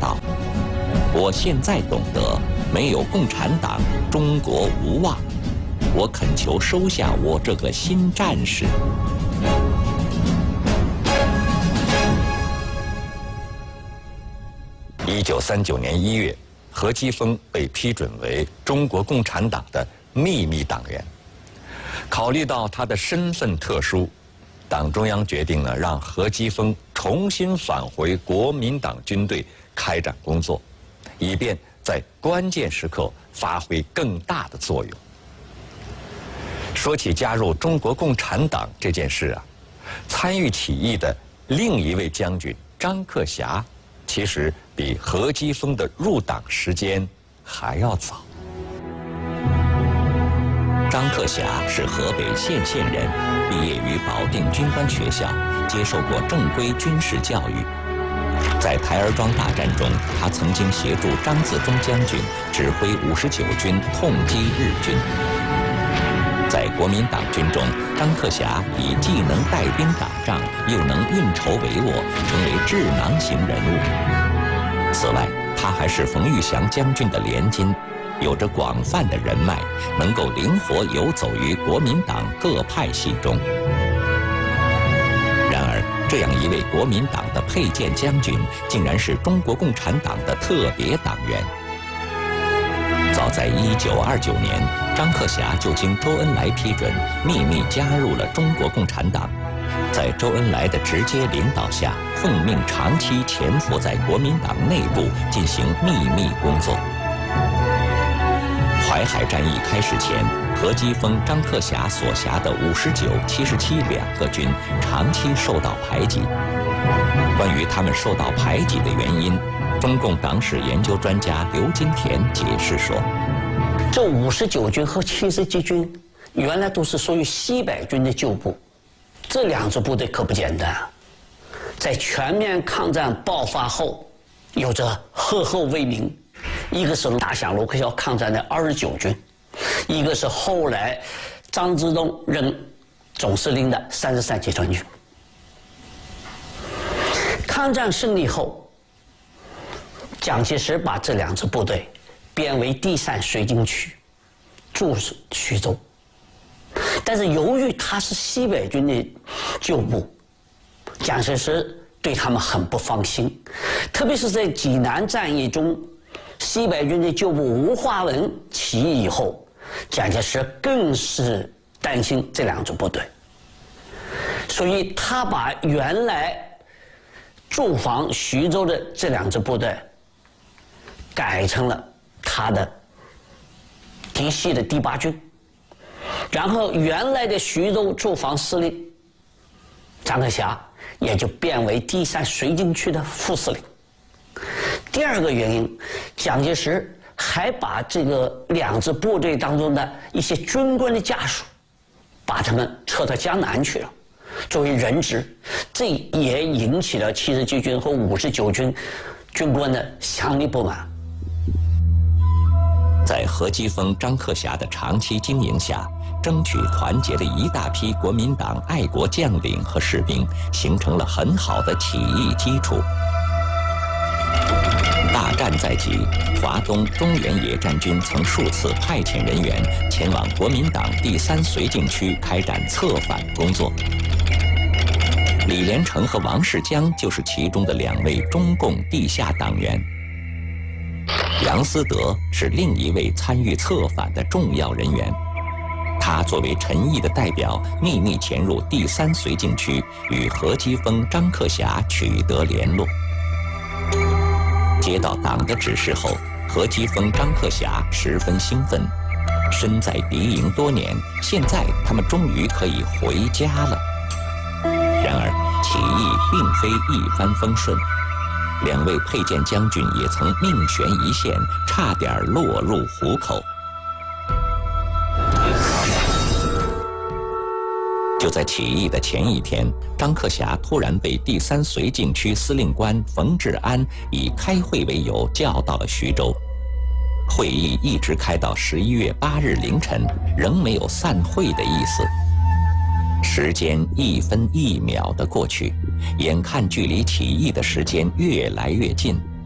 道：“我现在懂得，没有共产党，中国无望。我恳求收下我这个新战士。” 1939年1月，何基沣被批准为中国共产党的秘密党员。考虑到他的身份特殊，党中央决定呢，让何基沣重新返回国民党军队开展工作，以便在关键时刻发挥更大的作用。说起加入中国共产党这件事啊，参与起义的另一位将军张克侠，其实比何基沣的入党时间还要早。张克侠是河北献县人，毕业于保定军官学校，接受过正规军事教育。在台儿庄大战中，他曾经协助张自忠将军指挥59军痛击日军。在国民党军中，张克侠以既能带兵打仗，又能运筹帷幄，成为智囊型人物。此外，他还是冯玉祥将军的连襟，有着广泛的人脉，能够灵活游走于国民党各派系中。然而，这样一位国民党的佩剑将军，竟然是中国共产党的特别党员。早在1929年，张克侠就经周恩来批准，秘密加入了中国共产党。在周恩来的直接领导下，奉命长期潜伏在国民党内部进行秘密工作。淮海战役开始前，何基沣、张克侠所辖的59、77两个军长期受到排挤。关于他们受到排挤的原因，中共党史研究专家刘金田解释说：“ 这59军和77军原来都是属于西北军的旧部，这两支部队可不简单。在全面抗战爆发后，有着赫赫威名。一个是打响卢沟桥抗战的29军，一个是后来张之洞任总司令的33集团军。抗战胜利后，蒋介石把这两支部队编为第3绥靖区，驻徐州。但是由于他是西北军的旧部，蒋介石对他们很不放心，特别是在济南战役中，西北军的旧部吴化文起义以后，蒋介石更是担心这两支部队，所以他把原来驻防徐州的这两支部队改成了他的嫡系的第8军，然后原来的徐州驻防司令张克侠也就变为第3绥靖区的副司令。第二个原因，蒋介石还把这个两支部队当中的一些军官的家属，把他们撤到江南去了，作为人质，这也引起了77军和59军军官的强烈不满。 在何基沣、张克侠的长期经营下，争取团结的一大批国民党爱国将领和士兵，形成了很好的起义基础。大战在即，华东中原野战军曾数次派遣人员前往国民党第3绥靖区开展策反工作。李连成和王世襄就是其中的2位中共地下党员。杨思德是另一位参与策反的重要人员，他作为陈毅的代表，秘密潜入第3绥靖区，与何基沣、张克侠取得联络。接到党的指示后，何基沣、张克侠十分兴奋，身在敌营多年，现在他们终于可以回家了。然而，起义并非一帆风顺，2位佩剑将军也曾命悬一线，差点落入虎口。就在起义的前一天，张克侠突然被第3绥靖区司令官冯治安以开会为由叫到了徐州。会议一直开到11月8日凌晨，仍没有散会的意思。时间1分1秒地过去，眼看距离起义的时间越来越近，